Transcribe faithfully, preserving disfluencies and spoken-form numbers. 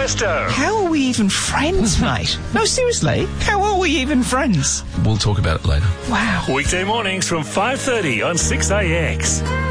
Tiesto. How are we even friends, mate? No, seriously, how are we even friends? We'll talk about it later. Wow. Weekday mornings from five thirty on six A X.